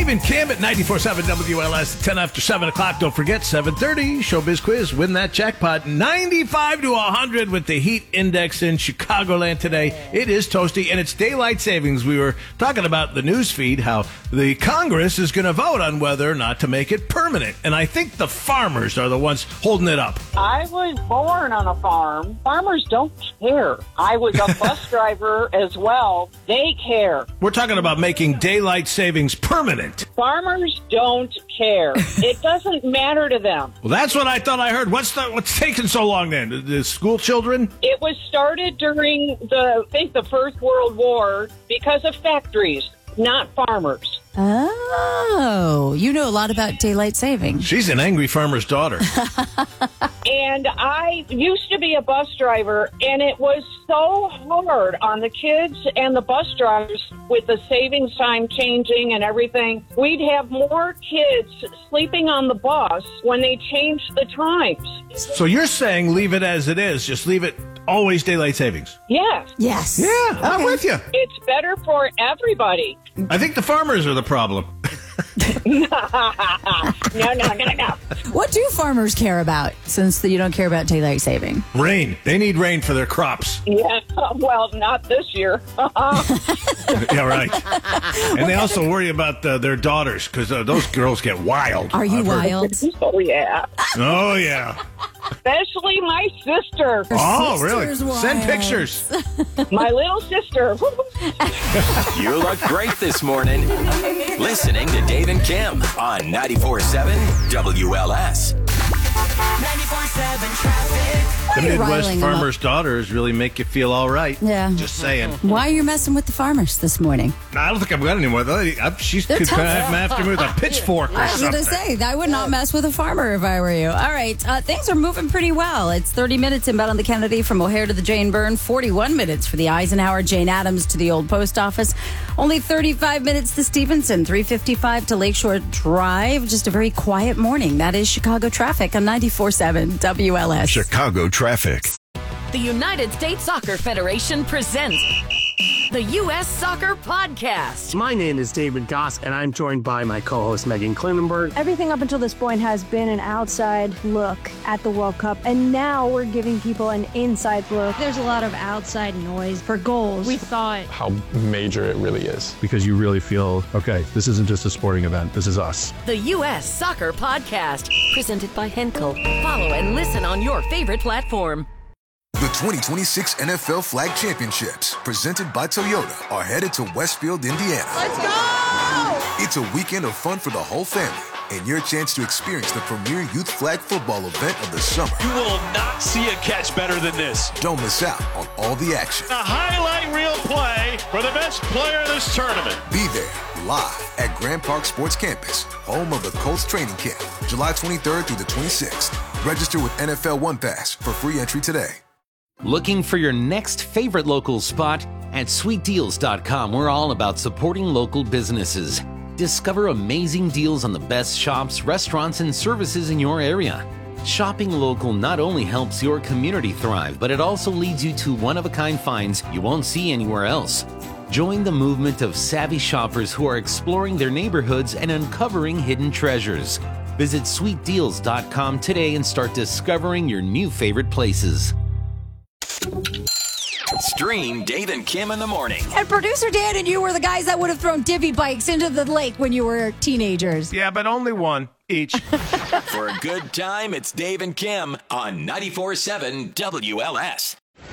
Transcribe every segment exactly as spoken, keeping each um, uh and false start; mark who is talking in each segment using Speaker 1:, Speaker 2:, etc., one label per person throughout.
Speaker 1: Dave and Kim at ninety-four point seven W L S, ten after seven o'clock. Don't forget, seven thirty, Showbiz Quiz. Win that jackpot. ninety-five to one hundred with the heat index in Chicagoland today. It is toasty, and it's daylight savings. We were talking about the news feed, how the Congress is going to vote on whether or not to make it permanent. And I think the farmers are the ones holding it up.
Speaker 2: I was born on a farm. Farmers don't care. I was a bus driver as well. They care.
Speaker 1: We're talking about making daylight savings permanent.
Speaker 2: Farmers don't care. It doesn't matter to them.
Speaker 1: Well, that's what I thought I heard. What's the, what's taking so long then? The, the school children?
Speaker 2: It was started during the, I think, the First World War because of factories, not farmers.
Speaker 3: Oh, you know a lot about daylight savings.
Speaker 1: She's an angry farmer's daughter.
Speaker 2: And I used to be a bus driver, and it was so hard on the kids and the bus drivers with the savings time changing and everything. We'd have more kids sleeping on the bus when they changed the times.
Speaker 1: So you're saying leave it as it is. Just leave it always daylight savings.
Speaker 2: Yes.
Speaker 3: Yes.
Speaker 1: Yeah,
Speaker 3: Okay.
Speaker 1: I'm with you.
Speaker 2: It's better for everybody.
Speaker 1: I think the farmers are the problem.
Speaker 2: no, no, no, no.
Speaker 3: What do farmers care about, since you don't care about daylight saving?
Speaker 1: Rain. They need rain for their crops.
Speaker 2: Yeah, well, not this year.
Speaker 1: Yeah, right. And they also worry about uh, their daughters, because uh, those girls get wild.
Speaker 3: Are you
Speaker 1: I've heard.
Speaker 3: wild?
Speaker 2: Oh, yeah.
Speaker 1: Oh, yeah.
Speaker 2: Especially my sister.
Speaker 1: Oh, really?
Speaker 3: sister's
Speaker 1: Send
Speaker 3: wild.
Speaker 1: pictures.
Speaker 2: My little sister.
Speaker 4: You look great this morning. Listening to Dave and Kim on ninety-four point seven W L S.
Speaker 5: ninety-four point seven traffic.
Speaker 1: The
Speaker 3: Why are you
Speaker 1: Midwest
Speaker 3: riling them up?
Speaker 1: farmer's daughters really make you feel all right.
Speaker 3: Yeah.
Speaker 1: Just saying.
Speaker 3: Why are you messing with the farmers this morning?
Speaker 1: I don't think I've got any more. She
Speaker 3: They're
Speaker 1: could
Speaker 3: tough.
Speaker 1: come after me with a pitchfork or
Speaker 3: I was going
Speaker 1: something.
Speaker 3: to say, I would not mess with a farmer if I were you. All right, uh, things are moving pretty well. It's thirty minutes inbound on the Kennedy from O'Hare to the Jane Byrne, forty-one minutes for the Eisenhower, Jane Addams to the Old Post Office, only thirty-five minutes to Stevenson, three fifty-five to Lakeshore Drive. Just a very quiet morning. That is Chicago traffic on ninety-four point seven W L S.
Speaker 6: Chicago traffic.
Speaker 7: The United States Soccer Federation presents the U S Soccer Podcast.
Speaker 8: My name is David Goss, and I'm joined by my co-host Megan Klinenberg.
Speaker 9: Everything up until this point has been an outside look at the World Cup, and now we're giving people an inside look. There's a lot of outside noise for goals. We thought
Speaker 10: how major it really is.
Speaker 11: Because you really feel, okay, this isn't just a sporting event, this is us.
Speaker 7: The U S Soccer Podcast, presented by Henkel. Follow and listen on your favorite platform.
Speaker 12: The twenty twenty-six N F L Flag Championships, presented by Toyota, are headed to Westfield, Indiana.
Speaker 5: Let's go!
Speaker 12: It's a weekend of fun for the whole family, and your chance to experience the premier youth flag football event of the summer.
Speaker 13: You will not see a catch better than this.
Speaker 12: Don't miss out on all the action.
Speaker 13: A highlight reel play for the best player in this tournament.
Speaker 12: Be there, live at Grand Park Sports Campus, home of the Colts training camp, July twenty-third through the twenty-sixth. Register with N F L One Pass for free entry today.
Speaker 14: Looking for your next favorite local spot? At sweet deals dot com, we're all about supporting local businesses. Discover amazing deals on the best shops, restaurants, and services in your area. Shopping local not only helps your community thrive, but it also leads you to one-of-a-kind finds you won't see anywhere else. Join the movement of savvy shoppers who are exploring their neighborhoods and uncovering hidden treasures. Visit sweet deals dot com today and start discovering your new favorite places.
Speaker 4: Stream Dave and Kim in the morning.
Speaker 3: And producer Dan and you were the guys that would have thrown divvy bikes into the lake when you were teenagers.
Speaker 1: Yeah, but only one each.
Speaker 4: For a good time, it's Dave and Kim on ninety-four point seven W L S.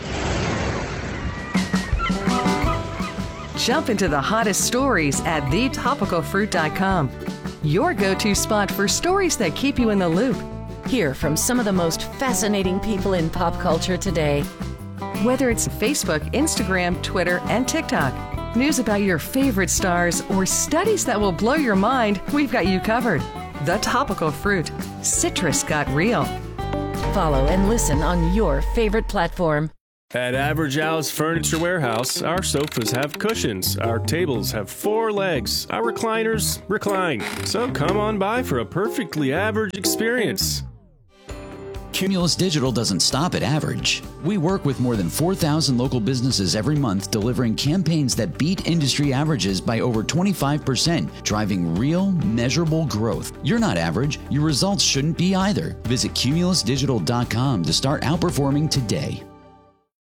Speaker 15: Jump into the hottest stories at the topical fruit dot com. Your go-to spot for stories that keep you in the loop.
Speaker 7: Hear from some of the most fascinating people in pop culture today.
Speaker 15: Whether it's Facebook, Instagram, Twitter, and TikTok, news about your favorite stars, or studies that will blow your mind, we've got you covered. The Topical Fruit. Citrus got real.
Speaker 7: Follow and listen on your favorite platform.
Speaker 16: At Average Al's Furniture Warehouse, our sofas have cushions, our tables have four legs, our recliners recline. So come on by for a perfectly average experience.
Speaker 6: Cumulus Digital doesn't stop at average. We work with more than four thousand local businesses every month, delivering campaigns that beat industry averages by over twenty-five percent, driving real, measurable growth. You're not average. Your results shouldn't be either. Visit cumulus digital dot com to start outperforming today.